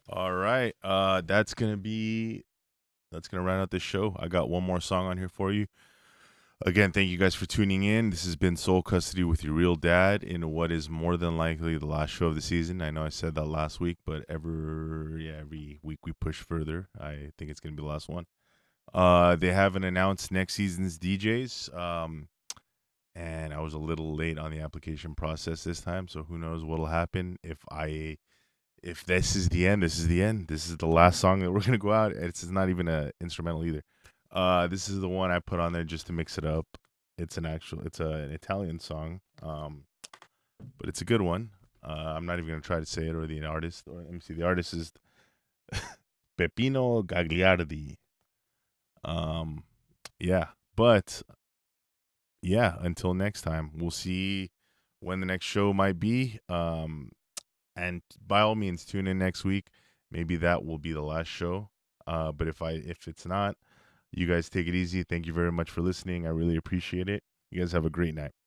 All right. That's gonna round out the show. I got one more song on here for you. Again, thank you guys for tuning in. This has been Soul Custody with your real dad in what is more than likely the last show of the season. I know I said that last week, but every week we push further. I think it's gonna be the last one. They haven't announced next season's DJs. And I was a little late on the application process this time, so who knows what'll happen if this is the end. This is the end. This is the last song that we're gonna go out. It's not even a instrumental either. This is the one I put on there just to mix it up. It's an Italian song, but it's a good one. I'm not even gonna try to say it or the artist. Or let me see. The artist is Peppino Gagliardi. Um, yeah, but yeah. Until next time, we'll see when the next show might be. And by all means, tune in next week. Maybe that will be the last show. But if it's not, you guys take it easy. Thank you very much for listening. I really appreciate it. You guys have a great night.